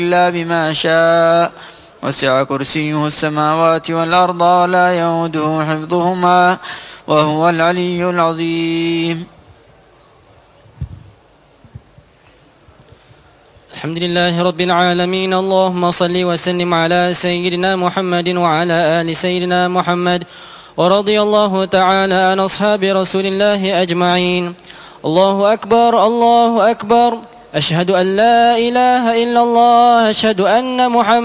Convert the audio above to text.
إلا بما شاء وسع كرسيه السماوات والأرض ولا يؤوده حفظهما وهو العلي العظيم. الحمد لله رب العالمين. اللهم صل وسلم على سيدنا محمد وعلى آل سيدنا محمد، ورضي الله تعالى عن أصحاب رسول الله أجمعين. الله أكبر الله أكبر، أشهد أن لا إله إلا الله، أشهد أن محمد